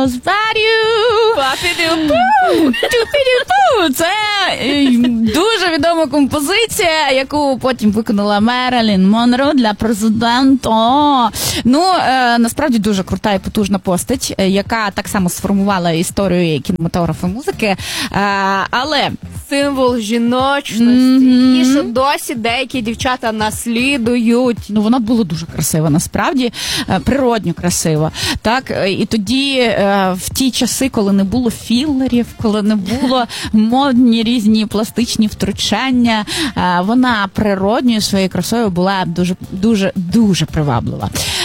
Це дуже відома композиція, яку потім виконала Мерлін Монро для президента. Насправді дуже крута і потужна постать, яка так само сформувала історію кінематографу і музики. Але символ жіночності. І що досі деякі дівчата наслідують. Вона була дуже красива, насправді, природньо красива. Так, і тоді, в ті часи, коли не було філерів, коли не було модні різні пластичні втручання, вона природньою своєю красою була дуже приваблива.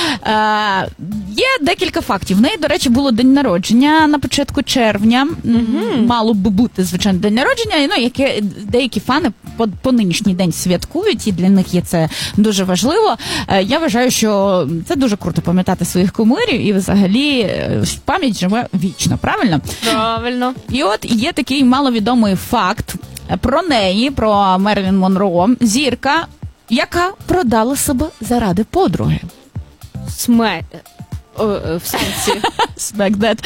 Є декілька фактів. В неї, до речі, було день народження на початку червня. Мало б бути, звичайно, день народження, яке деякі фани по нинішній день святкують, і для них є це дуже важливо. Я вважаю, що це дуже круто пам'ятати своїх кумирів, і взагалі пам'ять живе вічно, правильно? Правильно. І от є такий маловідомий факт про неї, про Мерлін Монро, зірка, яка продала себе заради подруги. В сенсі. Smack that.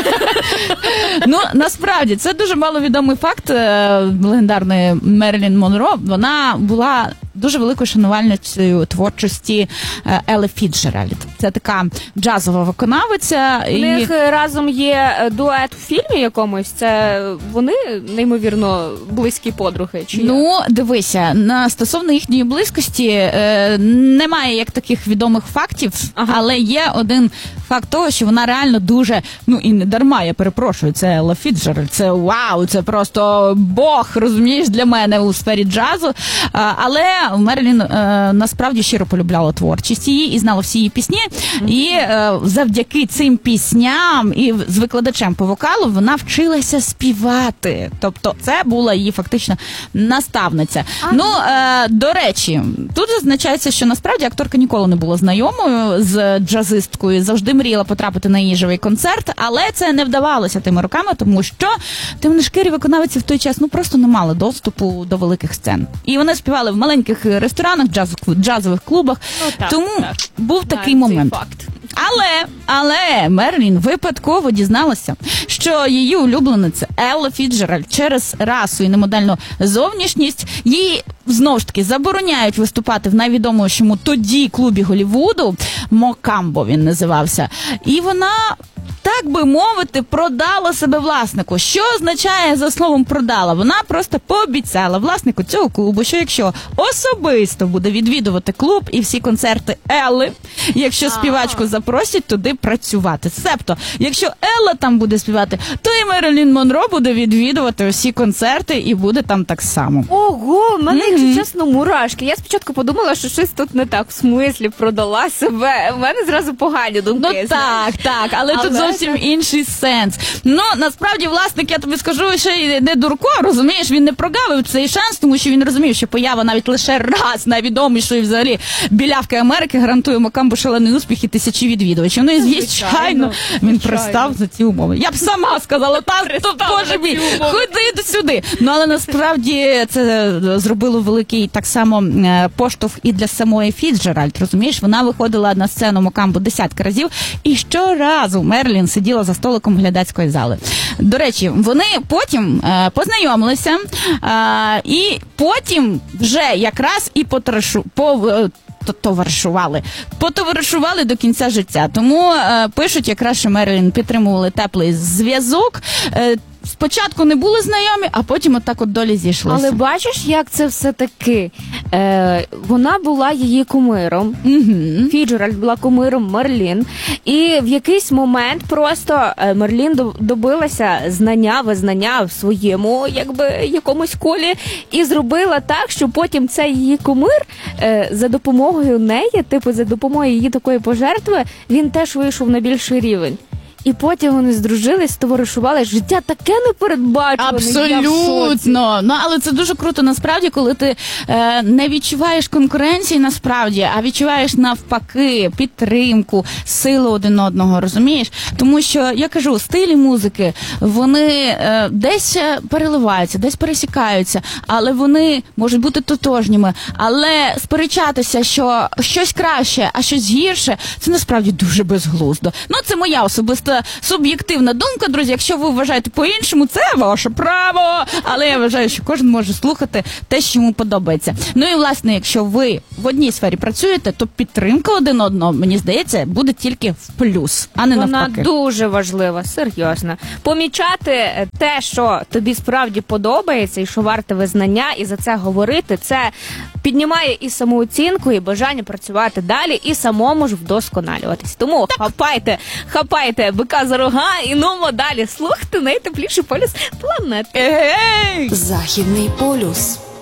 Насправді, це дуже маловідомий факт легендарної Мерлін Монро. Вона була дуже великою шанувальницею творчості Елли Фіцджеральд. Це така джазова виконавиця. У них разом є дует у фільмі якомусь. Це вони, неймовірно, близькі подруги? Чи дивися, стосовно їхньої близькості немає як таких відомих фактів, але є один факт того, що вона реально дуже, і не дарма, я перепрошую, це Елла Фіцджеральд, це вау, це просто бог, розумієш, для мене у сфері джазу. Але Мерлін насправді щиро полюбляла творчість її і знала всі її пісні. І завдяки цим пісням і з викладачем по вокалу вона вчилася співати. Тобто це була її фактично наставниця. До речі, тут зазначається, що насправді акторка ніколи не була знайомою з джазисткою, завжди мріяла потрапити на її живий концерт, але це не вдавалося тими роками, тому що темношкірі виконавиці в той час просто не мали доступу до великих сцен. І вони співали в маленьких ресторанах, джазових клубах, тому був такий момент. Факт. Але Мерлін випадково дізналася, що її улюблениця Елла Фіцджеральд через расу і немодельну зовнішність їй знову ж таки забороняють виступати в найвідомішому тоді клубі Голлівуду, Мокамбо він називався. І вона, так би мовити, продала себе власнику. Що означає за словом продала? Вона просто пообіцяла власнику цього клубу, що якщо особисто буде відвідувати клуб і всі концерти Елли, якщо співачку запросять туди працювати. Себто, якщо Елла там буде співати, то і Мерлін Монро буде відвідувати всі концерти і буде там так само. Ого, в мене, якщо чесно, мурашки. Я спочатку подумала, що щось тут не так, в смислі продала себе. В мене зразу погані думки. Так, але тут зовсім інший сенс. Насправді, власник, я тобі скажу, ще й не дурко, розумієш, він не прогавив цей шанс, тому що він розумів, що поява навіть лише раз найвідомішої взагалі білявки Америки гарантує Мокамбо шалений успіх і тисячі відвідувачів. І звичайно, він пристав за ці умови. Я б сама сказала, боже мій, ходи сюди. Але насправді це зробило великий так само поштовх і для самої Фіцджеральд, розумієш? Вона виходила на сцену Мокамбо десятки разів, і щоразу Мерлін сиділа за столиком глядацької зали. До речі, вони потім познайомилися, і потім вже якраз і потоваришували до кінця життя. Тому пишуть, якраз, що Мерлін підтримували теплий зв'язок. Спочатку не були знайомі, а потім отак от долі зійшлися. Але бачиш, як це все-таки? Вона була її кумиром. Фіцджеральд була кумиром Мерлін. І в якийсь момент просто Мерлін добилася визнання в своєму, якомусь колі. І зробила так, що потім цей її кумир за допомогою неї, за допомогою її такої пожертви, він теж вийшов на більший рівень. І потім вони здружились, товаришували. Життя таке непередбачуване. Абсолютно. Але це дуже круто, насправді, коли ти не відчуваєш конкуренції, насправді, а відчуваєш навпаки підтримку, силу один одного, розумієш? Тому що, я кажу, стилі музики, вони десь переливаються, десь пересікаються, але вони можуть бути тотожніми. Але сперечатися, що щось краще, а щось гірше, це насправді дуже безглуздо. Це моя особиста просто суб'єктивна думка, друзі. Якщо ви вважаєте по-іншому, це ваше право. Але я вважаю, що кожен може слухати те, що йому подобається. Ну і, власне, якщо ви в одній сфері працюєте, то підтримка один одного, мені здається, буде тільки в плюс, а не навпаки. Вона дуже важлива, серйозно. Помічати те, що тобі справді подобається і що варте визнання, і за це говорити, це піднімає і самооцінку, і бажання працювати далі, і самому ж вдосконалюватись. Тому хапайте бика за рога і нумо далі слухати найтепліший полюс планети. Західний полюс.